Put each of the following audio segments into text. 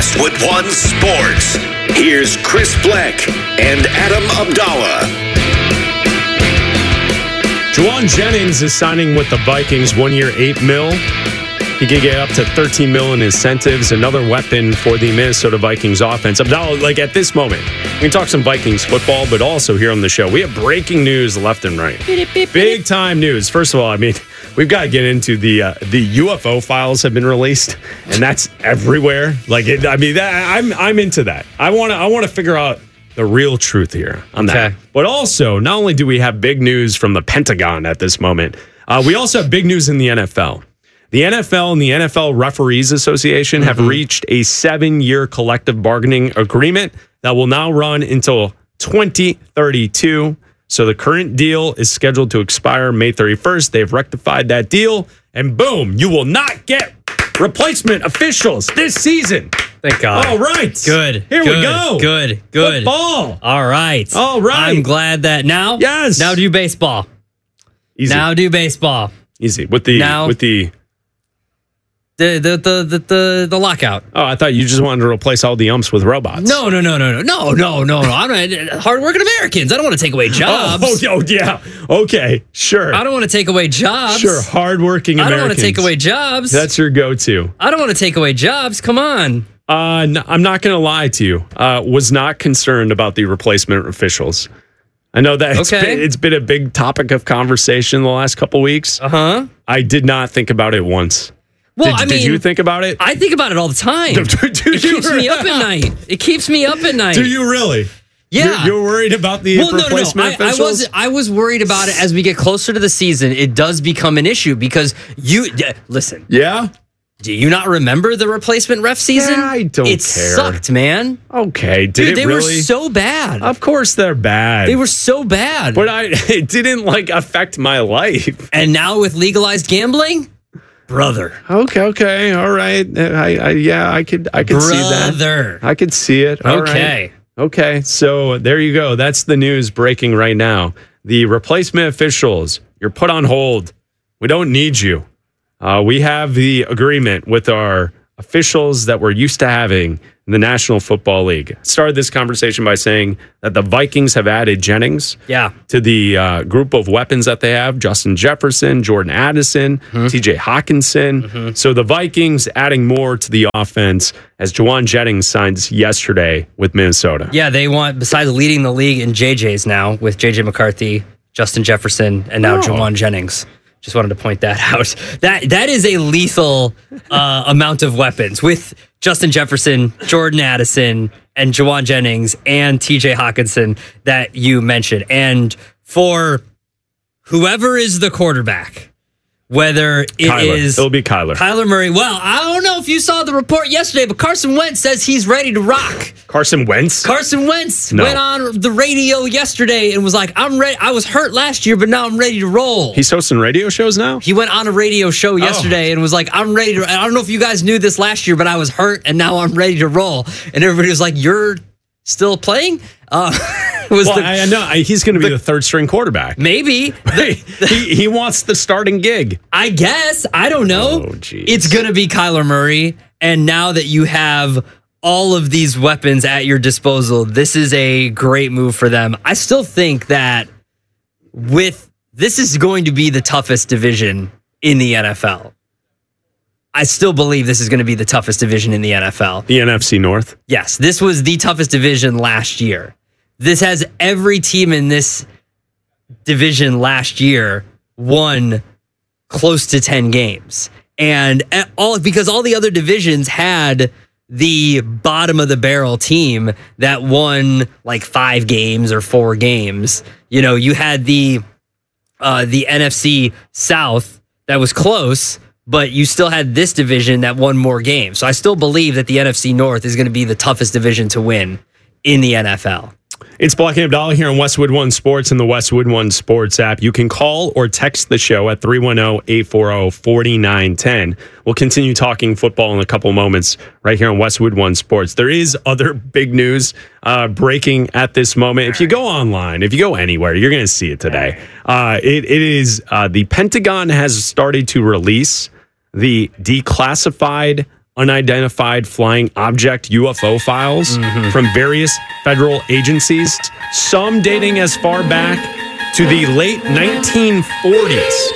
Westwood One Sports. Here's Chris Black and Adam Abdallah. Jauan Jennings is signing with the Vikings, 1 year, $8 million. He could get up to $13 million in incentives, another weapon for the Minnesota Vikings offense. Abdallah, like at this moment, we can talk some Vikings football, but also here on the show, we have breaking news left and right. Big time news. First of all, I mean, we've got to get into the UFO files have been released, and that's everywhere. Like, I'm into that. I want to figure out the real truth here on that. But also, not only do we have big news from the Pentagon at this moment, we also have big news in the NFL. The NFL and the NFL Referees Association have reached a 7-year collective bargaining agreement that will now run until 2032. So the current deal is scheduled to expire May 31st. They've rectified that deal, and boom, you will not get replacement officials this season. Thank God. All right. Good. Here we go. Good. Football. All right. I'm glad that now. Yes. Now do baseball. Easy. Now do baseball. Easy. With the lockout. Oh, I thought you just wanted to replace all the umps with robots. No. I'm not hardworking Americans. I don't want to take away jobs. Oh, yeah. Okay, sure. I don't want to take away jobs. Sure, hardworking Americans. I don't want to take away jobs. That's your go-to. I don't want to take away jobs. Come on. No, I'm not going to lie to you. Was not concerned about the replacement officials. I know that it's been a big topic of conversation the last couple weeks. I did not think about it once. Well, did you think about it? I think about it all the time. It keeps me up at night. Do you really? Yeah. You're worried about the replacement officials? I was worried about it as we get closer to the season. It does become an issue because listen. Yeah? Do you not remember the replacement ref season? Yeah, I don't care. It sucked, man. Okay. They were so bad. Of course they're bad. They were so bad. But it didn't affect my life. And now with legalized gambling? Brother. Okay. All right. I could see that. I could see it. All right. Okay. So there you go. That's the news breaking right now. The replacement officials, you're put on hold. We don't need you. We have the agreement with our officials that we're used to having in the National Football League. Started this conversation by saying that the Vikings have added Jennings to the group of weapons that they have. Justin Jefferson, Jordan Addison, TJ Hawkinson. So the Vikings adding more to the offense as Jauan Jennings signs yesterday with Minnesota. Yeah, they want, besides leading the league in JJs now with JJ McCarthy, Justin Jefferson, and now Jauan Jennings. Just wanted to point that out. That is a lethal amount of weapons with Justin Jefferson, Jordan Addison, and Jauan Jennings and TJ Hawkinson that you mentioned. And for whoever is the quarterback, whether it'll be Kyler. Kyler Murray. Well, I don't know if you saw the report yesterday, but Carson Wentz says he's ready to rock. Carson Wentz? Carson Wentz went on the radio yesterday and was like, I'm ready. I was hurt last year, but now I'm ready to roll. He's hosting radio shows now? He went on a radio show yesterday and was like, I'm ready to. I don't know if you guys knew this last year, but I was hurt and now I'm ready to roll. And everybody was like, you're still playing? I know he's going to be the third string quarterback. Maybe he wants the starting gig. I guess. I don't know. It's going to be Kyler Murray. And now that you have all of these weapons at your disposal, this is a great move for them. I still think that this is going to be the toughest division in the NFL. I still believe this is going to be the toughest division in the NFL. The NFC North? Yes. This was the toughest division last year. This has every team in this division last year won close to 10 games. And because all the other divisions had the bottom of the barrel team that won like 5 games or 4 games. You know, you had the NFC South that was close, but you still had this division that won more games. So I still believe that the NFC North is going to be the toughest division to win in the NFL. It's Black and Abdallah here on Westwood One Sports and the Westwood One Sports app. You can call or text the show at 310-840-4910. We'll continue talking football in a couple moments right here on Westwood One Sports. There is other big news breaking at this moment. If you go online, if you go anywhere, you're going to see it today. It is the Pentagon has started to release the declassified unidentified flying object UFO files from various federal agencies, some dating as far back to the late 1940s.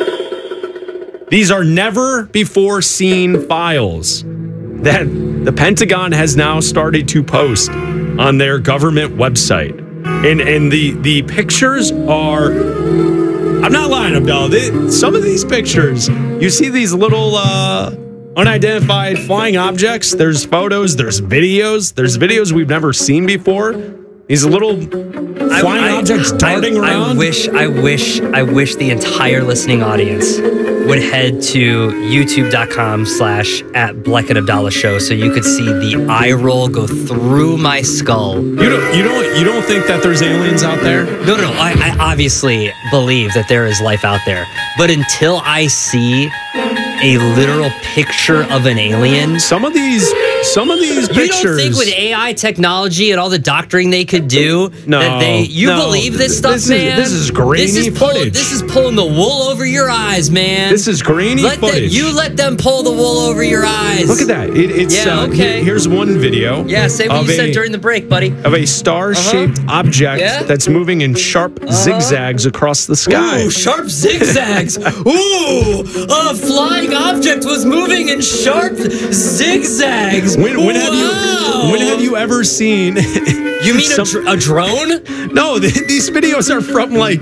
These are never before seen files that the Pentagon has now started to post on their government website. And the pictures are, I'm not lying, Abdallah. Some of these pictures, you see these little unidentified flying objects. There's photos, there's videos. There's videos we've never seen before. These little flying objects darting around. I wish the entire listening audience would head to youtube.com/@Bleck and Abdallah show so you could see the eye roll go through my skull. You don't think that there's aliens out there? No. I obviously believe that there is life out there. But until I see a literal picture of an alien. Some of these pictures. You don't think with AI technology and all the doctoring they could do that you believe this stuff, man? This is grainy footage. This is pulling the wool over your eyes, man. This is grainy footage. You let them pull the wool over your eyes. Look at that. Okay. Here's one video. Yeah, say what you said during the break, buddy. Of a star-shaped object that's moving in sharp zigzags across the sky. Ooh, sharp zigzags. Ooh, a flying object was moving in sharp zigzags. When have you ever seen? You mean a drone? No, these videos are from like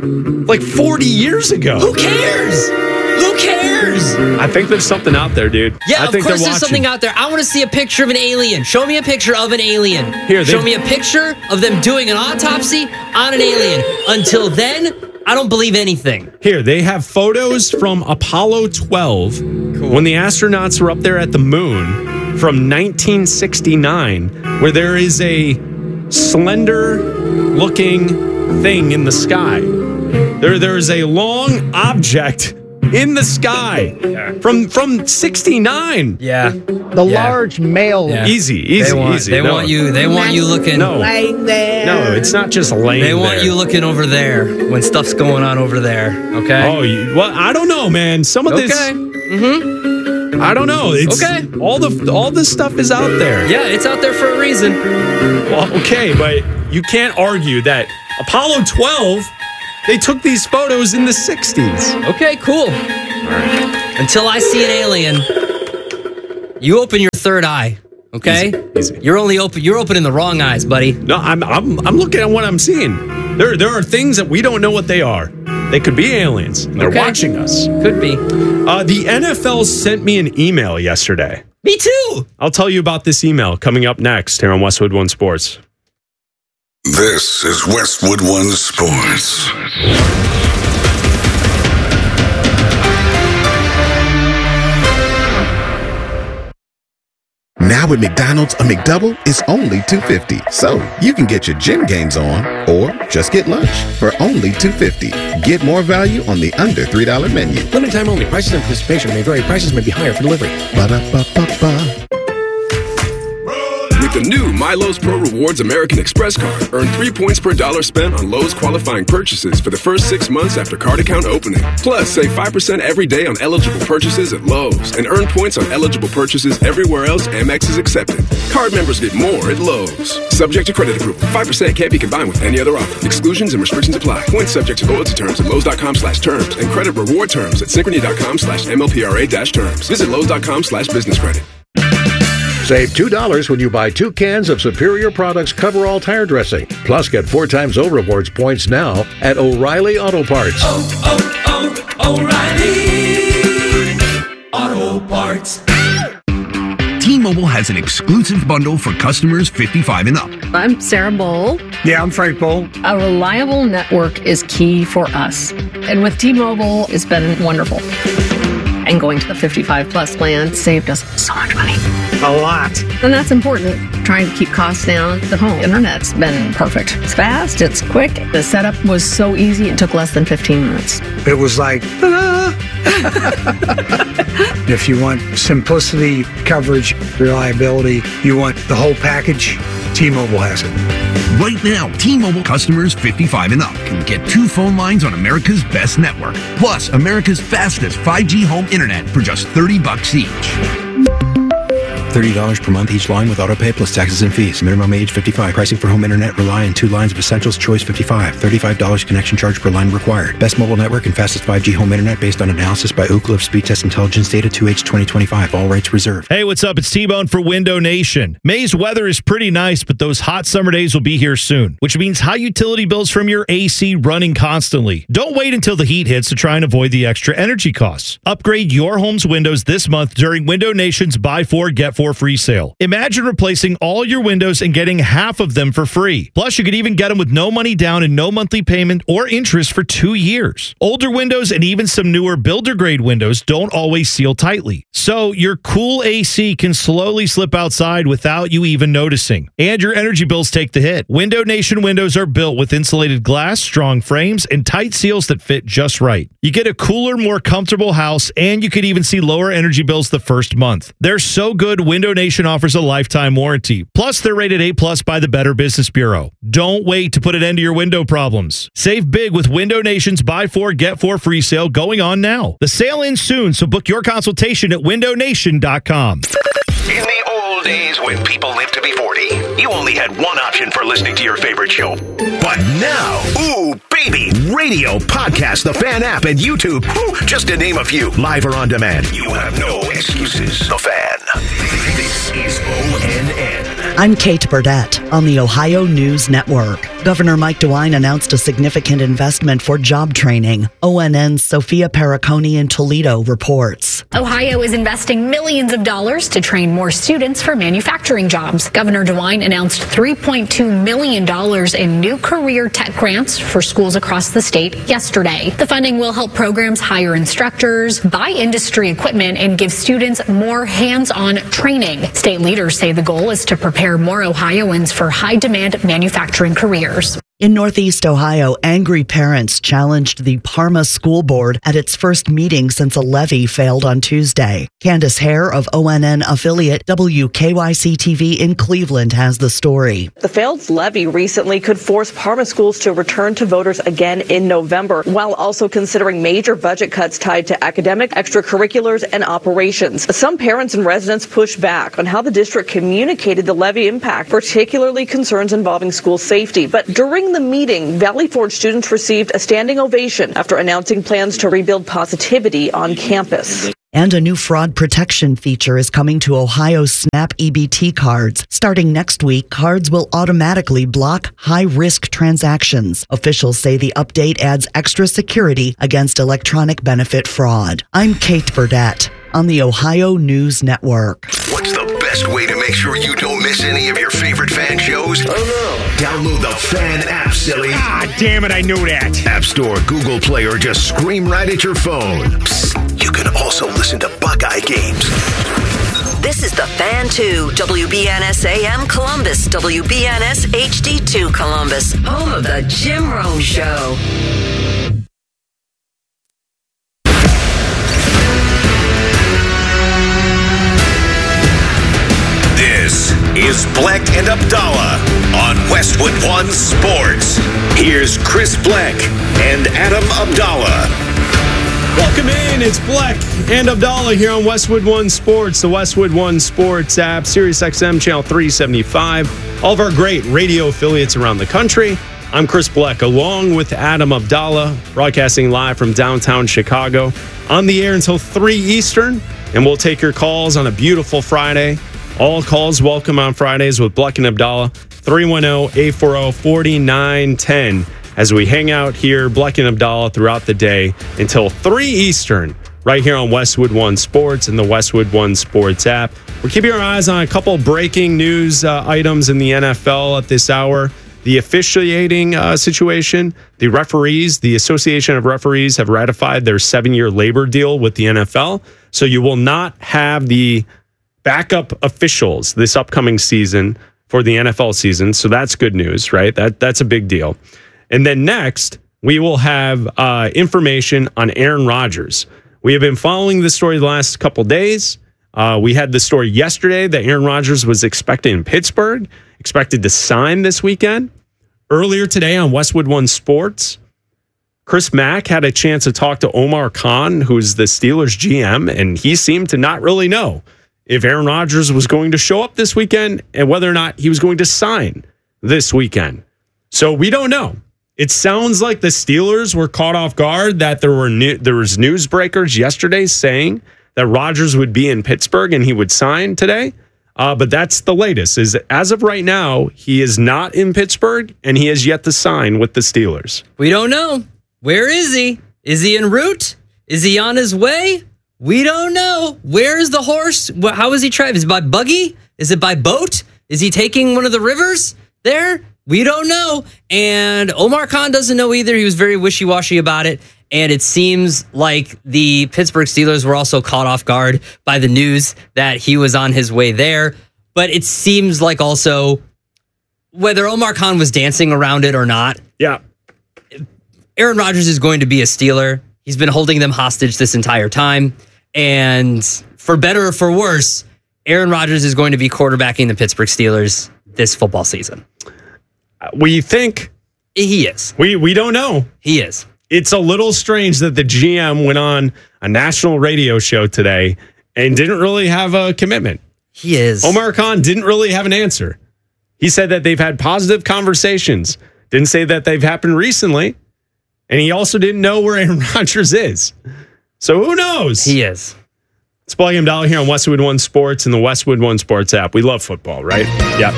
40 years ago. Who cares? Who cares? I think there's something out there, dude. Yeah, of course there's something out there. I want to see a picture of an alien. Show me a picture of an alien. Show me a picture of them doing an autopsy on an alien. Until then, I don't believe anything. Here, they have photos from Apollo 12 when the astronauts were up there at the moon from 1969, where there is a slender-looking thing in the sky. There is a long object in the sky from 69. Yeah. The large male. Yeah. Easy. They want you looking. No, it's not just laying there. They want you looking over there when stuff's going on over there. Okay. Oh, well, I don't know, man. Some of this. Okay. Mm-hmm. I don't know. It's okay. All the stuff is out there. Yeah, it's out there for a reason. Well, okay, but you can't argue that Apollo 12. They took these photos in the 60s. Okay, cool. All right. Until I see an alien, you open your third eye. Okay? Easy. You're opening the wrong eyes, buddy. No, I'm looking at what I'm seeing. There are things that we don't know what they are. They could be aliens. They're watching us. Could be. The NFL sent me an email yesterday. Me too. I'll tell you about this email coming up next here on Westwood One Sports. This is Westwood One Sports. Now at McDonald's, a McDouble is only $2.50. So you can get your gym gains on or just get lunch for only $2.50. Get more value on the under $3 menu. Limited time only. Prices and participation may vary. Prices may be higher for delivery. Ba-da-ba-ba-ba. With the new MyLowe's Pro Rewards American Express card, earn 3 points per dollar spent on Lowe's qualifying purchases for the first 6 months after card account opening. Plus, save 5% every day on eligible purchases at Lowe's and earn points on eligible purchases everywhere else Amex is accepted. Card members get more at Lowe's. Subject to credit approval. 5% can't be combined with any other offer. Exclusions and restrictions apply. Points subject to loyalty terms at Lowe's.com/terms and credit reward terms at Synchrony.com/MLPRA-terms. Visit Lowe's.com/business credit. Save $2 when you buy 2 cans of Superior Products Coverall Tire Dressing. Plus, get 4 times O-Rewards points now at O'Reilly Auto Parts. O'Reilly Auto Parts. T-Mobile has an exclusive bundle for customers 55 and up. I'm Sarah Bowl. Yeah, I'm Frank Bowl. A reliable network is key for us. And with T-Mobile, it's been wonderful. And going to the 55-plus plan saved us so much money. A lot. And that's important, trying to keep costs down. The home internet's been perfect. It's fast, it's quick. The setup was so easy, it took less than 15 minutes. It was like, ta-da! If you want simplicity, coverage, reliability, you want the whole package, T-Mobile has it. Right now, T-Mobile customers 55 and up can get 2 phone lines on America's best network, plus America's fastest 5G home internet for just $30 each. $30 per month each line with autopay plus taxes and fees. Minimum age 55. Pricing for home internet rely on 2 lines of Essentials Choice 55. $35 connection charge per line required. Best mobile network and fastest 5G home internet based on analysis by Ookla of Speed Test Intelligence data 2H 2025. All rights reserved. Hey, what's up? It's T-Bone for Window Nation. May's weather is pretty nice, but those hot summer days will be here soon, which means high utility bills from your AC running constantly. Don't wait until the heat hits to try and avoid the extra energy costs. Upgrade your home's windows this month during Window Nation's Buy 4, Get 4 free sale. Imagine replacing all your windows and getting half of them for free. Plus, you could even get them with no money down and no monthly payment or interest for 2 years. Older windows and even some newer builder-grade windows don't always seal tightly. So your cool AC can slowly slip outside without you even noticing. And your energy bills take the hit. Window Nation windows are built with insulated glass, strong frames, and tight seals that fit just right. You get a cooler, more comfortable house, and you could even see lower energy bills the first month. They're so good, Window Nation offers a lifetime warranty. Plus, they're rated A+ by the Better Business Bureau. Don't wait to put an end to your window problems. Save big with Window Nation's Buy 4, Get 4 free sale going on now. The sale ends soon, so book your consultation at windownation.com. In the old days when people lived to be 40, you only had one option for listening to your favorite show. But now, ooh, baby, radio, podcast, the Fan app, and YouTube, just to name a few, live or on demand. You have no excuses. The Fan. This is ONN. I'm Kate Burdett on the Ohio News Network. Governor Mike DeWine announced a significant investment for job training. ONN's Sophia Perricone in Toledo reports. Ohio is investing millions of dollars to train more students for manufacturing jobs. Governor DeWine announced $3.2 million in new career tech grants for schools across the state yesterday. The funding will help programs hire instructors, buy industry equipment, and give students more hands-on training. State leaders say the goal is to prepare more Ohioans for high-demand manufacturing careers. In Northeast Ohio, angry parents challenged the Parma School Board at its first meeting since a levy failed on Tuesday. Candace Hare of ONN affiliate WKYC-TV in Cleveland has the story. The failed levy recently could force Parma schools to return to voters again in November, while also considering major budget cuts tied to academic, extracurriculars, and operations. Some parents and residents pushed back on how the district communicated the levy impact, particularly concerns involving school safety. But during the meeting, Valley Forge students received a standing ovation after announcing plans to rebuild positivity on campus. And a new fraud protection feature is coming to Ohio's SNAP EBT cards. Starting next week, cards will automatically block high-risk transactions. Officials say the update adds extra security against electronic benefit fraud. I'm Kate Burdett on the Ohio News Network. What's the best way to make sure you don't miss any of your favorite Fan shows? Download the Fan app, silly. Ah, damn it, I knew that. App Store, Google Play, or just scream right at your phone. Psst, you can also listen to Buckeye games. This is the Fan 2, WBNS AM Columbus, WBNS HD2 Columbus, home of the Jim Rome Show. This is Black and Abdallah on Westwood One Sports. Here's Chris Black and Adam Abdallah. Welcome in. It's Black and Abdallah here on Westwood One Sports, the Westwood One Sports app, Sirius XM Channel 375, all of our great radio affiliates around the country. I'm Chris Black, along with Adam Abdallah, broadcasting live from downtown Chicago, on the air until 3 Eastern, and we'll take your calls on a beautiful Friday. All calls welcome on Fridays with Black and Abdallah, 310-840-4910. As we hang out here, Black and Abdallah, throughout the day until 3 Eastern, right here on Westwood One Sports and the Westwood One Sports app. We're keeping our eyes on a couple breaking news items in the NFL at this hour. The officiating situation, the referees, the Association of Referees have ratified their 7-year labor deal with the NFL. So you will not have the backup officials this upcoming season for the NFL season. So that's good news, right? That's a big deal. And then next, we will have information on Aaron Rodgers. We have been following this story the last couple days. We had the story yesterday that Aaron Rodgers was expected in Pittsburgh, expected to sign this weekend. Earlier today on Westwood One Sports, Chris Mack had a chance to talk to Omar Khan, who's the Steelers GM, and he seemed to not really know if Aaron Rodgers was going to show up this weekend and whether or not he was going to sign this weekend. So we don't know. It sounds like the Steelers were caught off guard that there was newsbreakers yesterday saying that Rodgers would be in Pittsburgh and he would sign today. But that's the latest. Is as of right now, he is not in Pittsburgh and he has yet to sign with the Steelers. We don't know. Where is he? Is he en route? Is he on his way? We don't know. Where is the horse? How is he traveling? Is it by buggy? Is it by boat? Is he taking one of the rivers there? We don't know. And Omar Khan doesn't know either. He was very wishy-washy about it. And it seems like the Pittsburgh Steelers were also caught off guard by the news that he was on his way there. But it seems like also, whether Omar Khan was dancing around it or not, Aaron Rodgers is going to be a Steeler. He's been holding them hostage this entire time. And for better or for worse, Aaron Rodgers is going to be quarterbacking the Pittsburgh Steelers this football season. We think he is. We don't know. He is. It's a little strange that the GM went on a national radio show today and didn't really have a commitment. He is. Omar Khan didn't really have an answer. He said that they've had positive conversations. Didn't say that they've happened recently. And he also didn't know where Aaron Rodgers is. So who knows? He is. It's Plug Him Dollar here on Westwood One Sports and the Westwood One Sports app. We love football, right? Yep.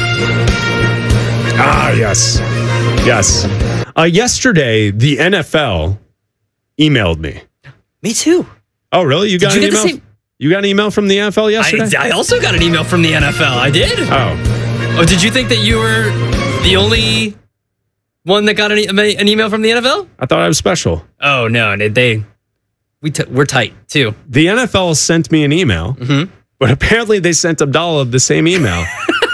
Yes. Yesterday, the NFL emailed me. Me too. Oh, really? You got an email? You got an email from the NFL yesterday? I also got an email from the NFL. I did. Oh, did you think that you were the only one that got an email from the NFL? I thought I was special. Oh, no. We're tight, too. The NFL sent me an email, but apparently they sent Abdallah the same email.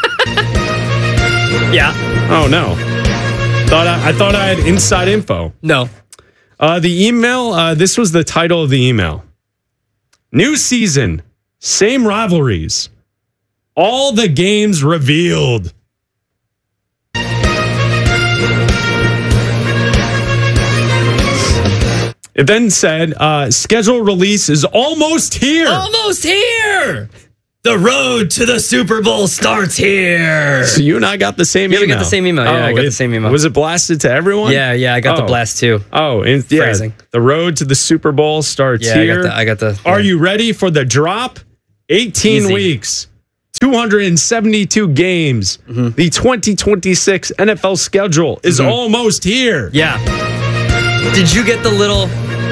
Yeah. Oh, no. I thought I had inside info. No. The email, this was the title of the email. New season, same rivalries. All the games revealed. It then said, schedule release is almost here. Almost here. The road to the Super Bowl starts here. So you and I got the same email. Yeah, we got the same email. I got the same email. Was it blasted to everyone? Yeah, I got the blast too. Oh, and Phrasing. The road to the Super Bowl starts here. I got the. Are you ready for the drop? 18 weeks, 272 games. The 2026 NFL schedule is almost here. Yeah. Did you get the little?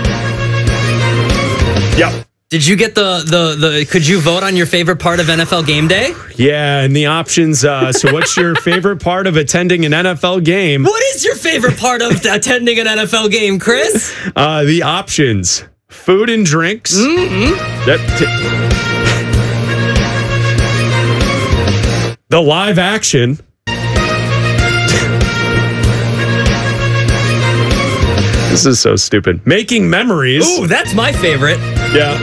Yep. Did you get the could you vote on your favorite part of NFL game day? Yeah, and the options. So what's your favorite part of attending an NFL game? What is your favorite part of attending an NFL game, Chris? The options. Food and drinks. The live action. This is so stupid. Making memories. Ooh, that's my favorite. Yeah.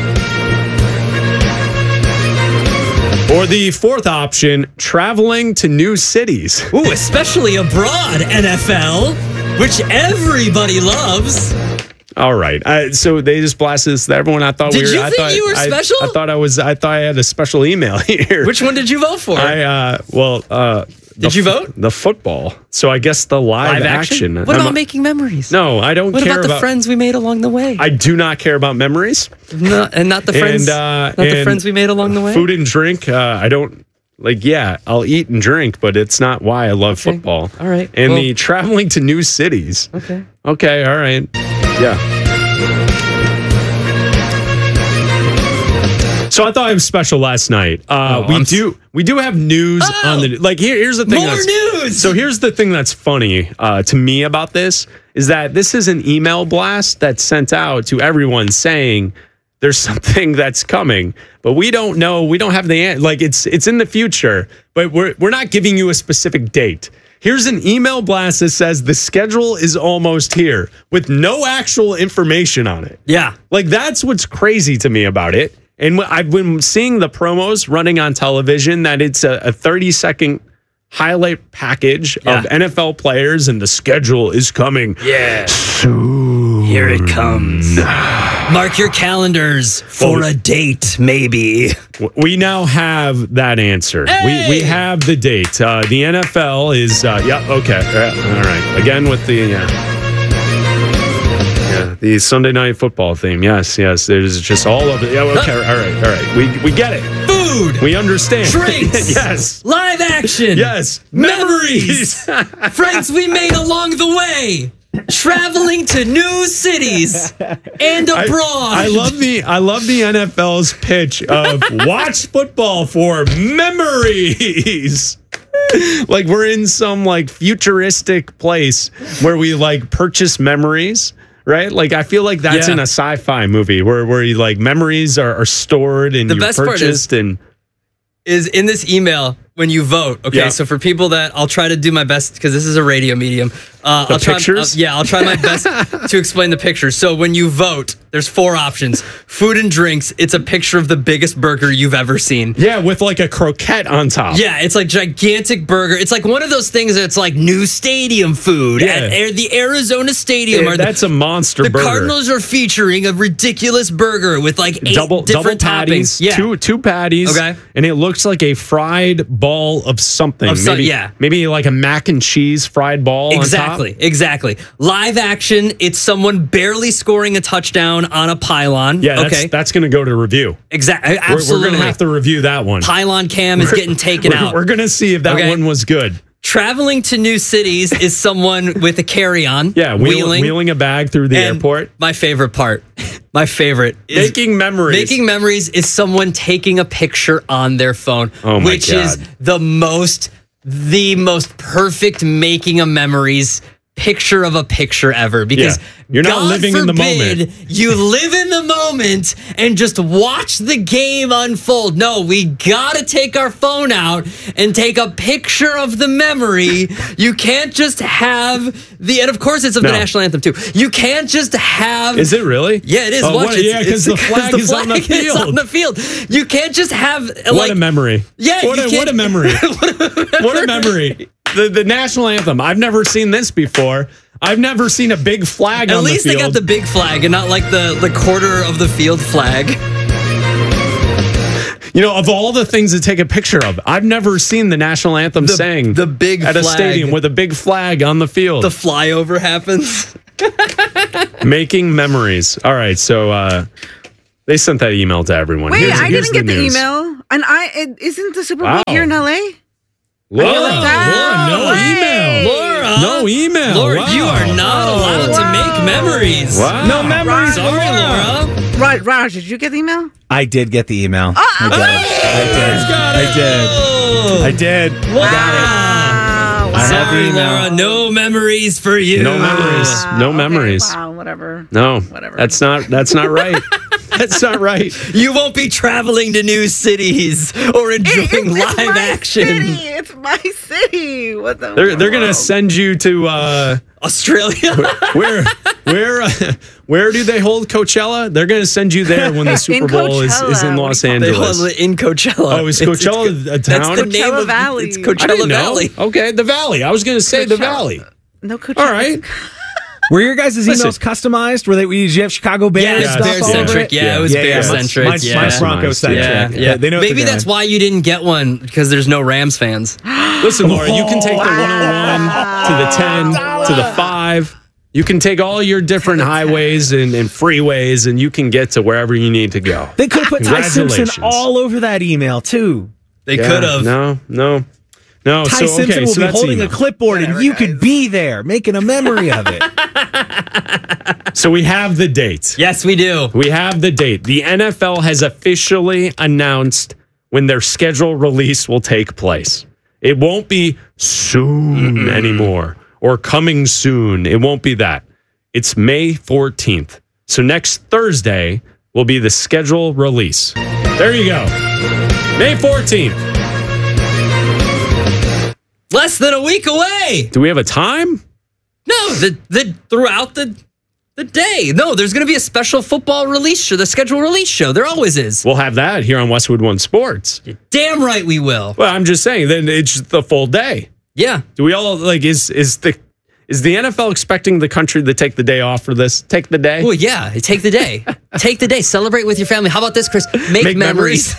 Or the fourth option, traveling to new cities. Ooh, especially abroad, NFL, which everybody loves. All right. So they just blasted this to everyone. I thought Did you think you were special? I thought I had a special email here. Which one did you vote for? Did you vote? The football. So I guess the live action. What about making memories? No, I don't care about... What about the friends we made along the way? I do not care about memories. Not the friends the friends we made along the way? Food and drink, I don't... I'll eat and drink, but it's not why I love football. All right. And the traveling to new cities. Okay. Okay, all right. Yeah. So I thought it was special last night. We do have news on the here's the thing. More news. So here's the thing that's funny to me about this is that this is an email blast that's sent out to everyone saying there's something that's coming, but we don't know. We don't have the it's in the future, but we're not giving you a specific date. Here's an email blast that says the schedule is almost here with no actual information on it. Yeah. That's what's crazy to me about it. And I've been seeing the promos running on television that it's a 30-second highlight package of NFL players and the schedule is coming. Yeah. Soon. Here it comes. Mark your calendars for a date, maybe. We now have that answer. Hey! We have the date. The NFL is, okay. All right. Again with the... the Sunday Night Football theme. Yes. There's just all of it. Yeah, okay. All right. We get it. Food. We understand. Drinks. Yes. Live action. Yes. Memories. Friends we made along the way. Traveling to new cities and abroad. I love the NFL's pitch of watch football for memories. Like we're in some like futuristic place where we like purchase memories. Right? Like, I feel like that's in a sci-fi movie where you, like, memories are stored and the you're best purchased. Part is in this email when you vote. Okay, so for people that I'll try to do my best because this is a radio medium. I'll try my best to explain the pictures. So when you vote, there's 4 options: food and drinks. It's a picture of the biggest burger you've ever seen. Yeah, with like a croquette on top. Yeah, it's like gigantic burger. It's like one of those things that's like new stadium food at the Arizona Stadium. Yeah, that's a monster burger. The Cardinals are featuring a ridiculous burger with like 8 different patties. toppings. Yeah. Two patties. Okay. And it looks like a fried ball of something. Maybe like a mac and cheese fried ball on top. Exactly. Live action, it's someone barely scoring a touchdown on a pylon. Yeah, that's going to go to review. Exactly. Absolutely. We're going to have to review that one. Pylon cam is getting taken out. We're going to see if that one was good. Traveling to new cities is someone with a carry-on. Yeah, wheeling a bag through the airport. My favorite part. My favorite is making memories. Making memories is someone taking a picture on their phone, which is the most perfect making of memories picture of a picture ever, because you're not living in the moment. You live in the moment and just watch the game unfold. No, we gotta take our phone out and take a picture of the memory. You can't just have and of course it's of the national anthem too. You can't just have. Is it really? Yeah, it is. Watch it. Yeah, because the flag is on the field. It's on the field. You can't just have what a memory. Yeah, what a memory. What a memory. The national anthem. I've never seen this before. I've never seen a big flag on the field. At least they got the big flag and not like the quarter of the field flag. You know, of all the things to take a picture of, I've never seen the national anthem sang the big at flag. A stadium with a big flag on the field. The flyover happens. Making memories. All right, so they sent that email to everyone. Wait, I didn't get the email. And isn't the Super Bowl here in LA? Laura, no email. Laura, wow. you are not allowed to make memories. Wow. No memories. Sorry, Laura. Right, Raj, did you get the email? I did get the email. I did. Wow. Sorry, Laura. No memories for you. No memories. Wow, whatever. No, whatever. That's not right. That's not right. You won't be traveling to new cities or enjoying live action. It's my city. What the? They're gonna send you to Australia. Where do they hold Coachella? They're gonna send you there when the Super Bowl is in Los Angeles. They hold it in Coachella. Oh, is Coachella a town? That's the name of Valley. It's Coachella Valley. Okay, the Valley. I was gonna say the Valley. No Coachella. All right. Were your guys' emails customized? Did you have Chicago Bears stuff Bear centric. Yeah, it was Bear centric. Mine's Bronco centric. Yeah. They know maybe that's why you didn't get one, because there's no Rams fans. Listen, Laura, you can take the 101 to the 10 to the 5. You can take all your different highways and freeways, and you can get to wherever you need to go. They could have put Ty Simpson all over that email too. They could have. No. Ty Simpson will be holding a clipboard, and you could be there, making a memory of it. So we have the date. Yes, we do. We have the date. The NFL has officially announced when their schedule release will take place. It won't be soon anymore or coming soon. It won't be that. It's May 14th. So next Thursday will be the schedule release. There you go. May 14th. Less than a week away. Do we have a time? No, throughout the day. No, there's going to be a special football release show, the schedule release show. There always is. We'll have that here on Westwood One Sports. You're damn right we will. Well, I'm just saying, then it's the full day. Yeah. Do we all is Is the NFL expecting the country to take the day off for this? Take the day? Well, yeah, take the day. Take the day. Celebrate with your family. How about this, Chris? Make memories.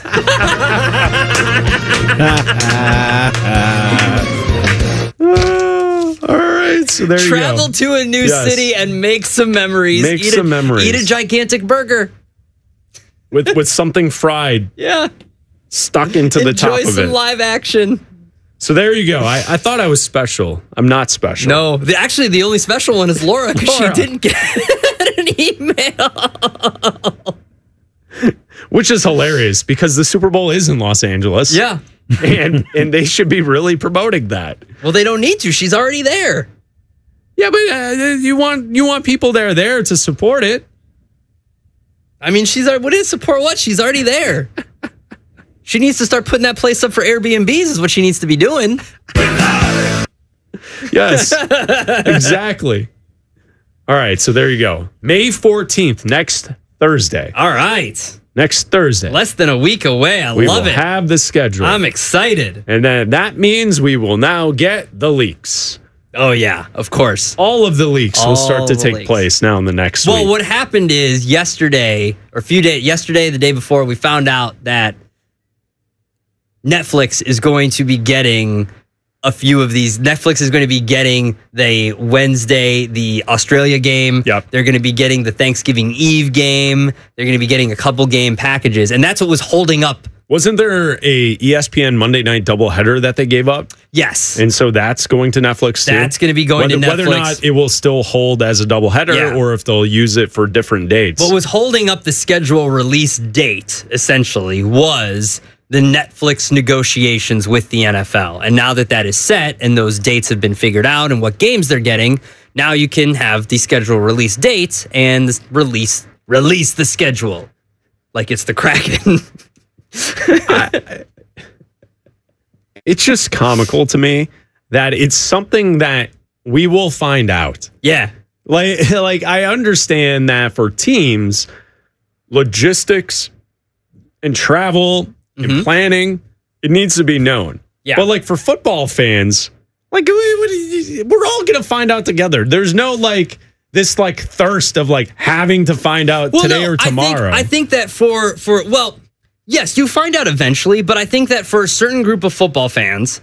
All right, so there you go. Travel to a new city and make some memories. Make some memories. Eat a gigantic burger. With something fried. Yeah. Stuck into the top of it. Enjoy some live action. So there you go. I thought I was special. I'm not special. No, actually, the only special one is Laura because she didn't get an email. Which is hilarious because the Super Bowl is in Los Angeles. Yeah. and they should be really promoting that. Well, they don't need to. She's already there. Yeah, but you want people there to support it. I mean, what is support what? She's already there. She needs to start putting that place up for Airbnbs is what she needs to be doing. Yes, exactly. All right, so there you go. May 14th, next Thursday. All right. Next Thursday. Less than a week away. I love it. We will have the schedule. I'm excited. And then that means we will now get the leaks. Oh, yeah, of course. All of the leaks will start to take place now in the next week. Well, what happened is yesterday, the day before, we found out that Netflix is going to be getting a few of these. Netflix is going to be getting the Wednesday, the Australia game. Yep. They're going to be getting the Thanksgiving Eve game. They're going to be getting a couple game packages. And that's what was holding up. Wasn't there a ESPN Monday night doubleheader that they gave up? Yes. And so that's going to Netflix too? That's going to be going to Netflix. Whether or not it will still hold as a doubleheader or if they'll use it for different dates. What was holding up the schedule release date, essentially, was the Netflix negotiations with the NFL. And now that is set and those dates have been figured out and what games they're getting, now you can have the schedule release dates and release the schedule like it's the Kraken. It's just comical to me that it's something that we will find out. Yeah. Like I understand that for teams, logistics and travel and planning, it needs to be known. Yeah. But like for football fans, like we're all going to find out together. There's no this thirst of having to find out today or tomorrow. I think that for yes, you find out eventually, but I think that for a certain group of football fans,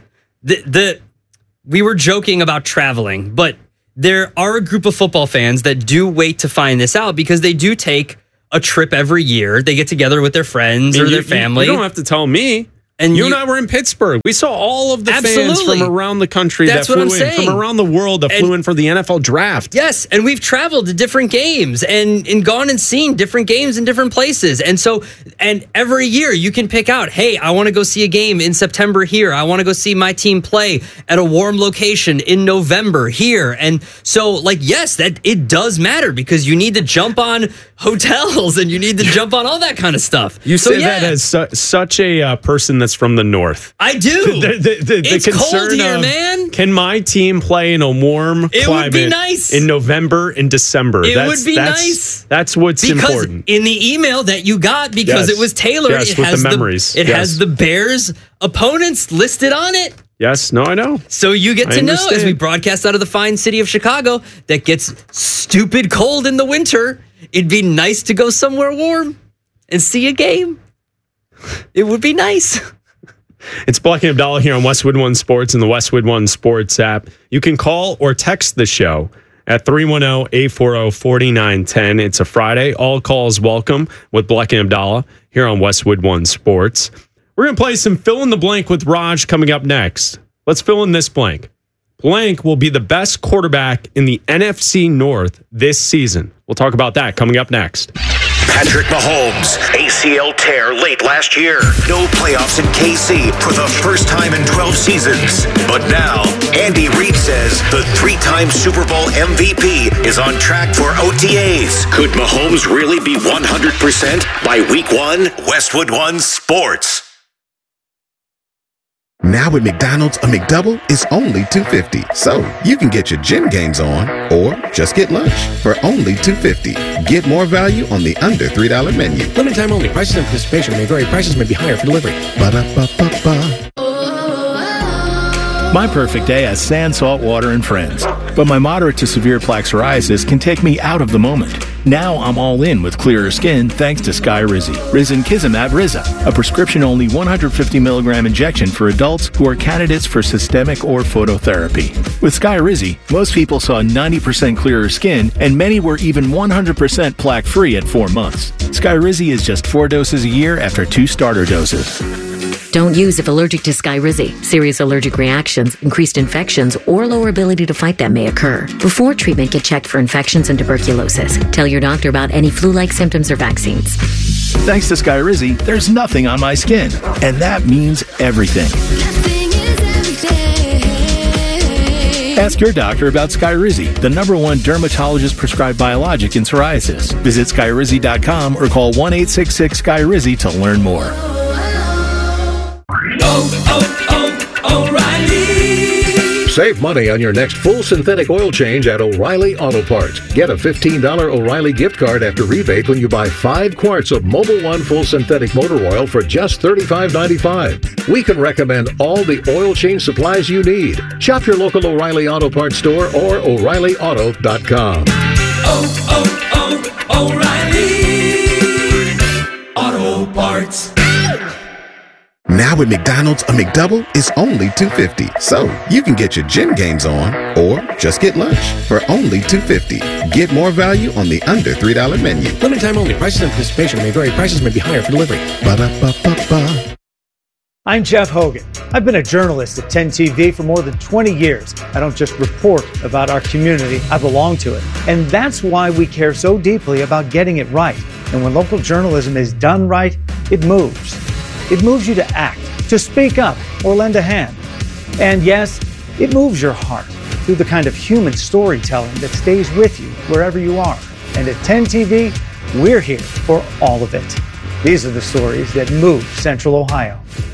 we were joking about traveling, but there are a group of football fans that do wait to find this out because they do take a trip every year. They get together with their friends or their family. You don't have to tell me. And you and I were in Pittsburgh. We saw all of the fans from around the country that flew in, from around the world that flew in for the NFL draft. Yes, and we've traveled to different games and gone and seen different games in different places. And so, and every year you can pick out, hey, I want to go see a game in September here. I want to go see my team play at a warm location in November here. And so, yes, that it does matter because you need to jump on hotels and you need to jump on all that kind of stuff. You say that as such a person that's from the north. I do. It's cold here, man. Can my team play in a warm climate? Would be nice. In November and December. It would be nice. That's what's important. In the email that you got, because it was tailored, it has the memories. It has the Bears opponents listed on it. Yes, no, I know. So you get to know as we broadcast out of the fine city of Chicago that gets stupid cold in the winter. It'd be nice to go somewhere warm and see a game. It would be nice. It's Black and Abdallah here on Westwood One Sports and the Westwood One Sports app. You can call or text the show at 310-840-4910. It's a Friday. All calls welcome with Black and Abdallah here on Westwood One Sports. We're going to play some fill in the blank with Raj coming up next. Let's fill in this blank. Blank will be the best quarterback in the NFC North this season. We'll talk about that coming up next. Patrick Mahomes, ACL tear late last year. No playoffs in KC for the first time in 12 seasons. But now, Andy Reid says the three-time Super Bowl MVP is on track for OTAs. Could Mahomes really be 100% by week one? Westwood One Sports. Now at McDonald's, a McDouble is only $2.50. So you can get your gym gains on or just get lunch for only $2.50. Get more value on the under $3 menu. Limited time only. Prices and participation may vary. Prices may be higher for delivery. Ba-da-ba-ba-ba. My perfect day has sand, salt water, and friends. But my moderate to severe plaque psoriasis can take me out of the moment. Now I'm all in with clearer skin thanks to Skyrizi. Risankizumab Riza, a prescription-only 150 milligram injection for adults who are candidates for systemic or phototherapy. With Skyrizi, most people saw 90% clearer skin, and many were even 100% plaque-free at 4 months. Skyrizi is just 4 doses a year after 2 starter doses. Don't use if allergic to Skyrizi. Serious allergic reactions, increased infections, or lower ability to fight them may occur. Before treatment, get checked for infections and tuberculosis. Tell your doctor about any flu-like symptoms or vaccines. Thanks to Skyrizi, there's nothing on my skin. And that means everything. Ask your doctor about Skyrizi, the #1 dermatologist-prescribed biologic in psoriasis. Visit Skyrizi.com or call 1-866-SKYRIZI to learn more. O'Reilly. Save money on your next full synthetic oil change at O'Reilly Auto Parts. Get a $15 O'Reilly gift card after rebate when you buy 5 quarts of Mobil 1 full synthetic motor oil for just $35.95. We can recommend all the oil change supplies you need. Shop your local O'Reilly Auto Parts store or O'ReillyAuto.com. O'Reilly Auto Parts. Now at McDonald's, a McDouble is only $2.50. So you can get your gym games on or just get lunch for only $2.50. Get more value on the under $3 menu. Limited time only. Prices and participation may vary. Prices may be higher for delivery. Ba-da-ba-ba-ba. I'm Jeff Hogan. I've been a journalist at 10 TV for more than 20 years. I don't just report about our community, I belong to it. And that's why we care so deeply about getting it right. And when local journalism is done right, it moves. It moves you to act, to speak up, or lend a hand. And yes, it moves your heart through the kind of human storytelling that stays with you wherever you are. And at 10 TV, we're here for all of it. These are the stories that move Central Ohio.